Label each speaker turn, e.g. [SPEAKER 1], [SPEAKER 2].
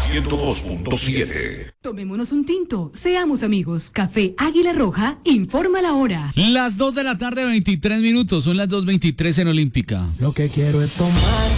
[SPEAKER 1] 102.7.
[SPEAKER 2] Tomémonos un tinto, seamos amigos. Café Águila Roja informa la hora.
[SPEAKER 3] Las 2 de la tarde, 23 minutos. Son las 2:23 en Olímpica.
[SPEAKER 4] Lo que quiero es tomar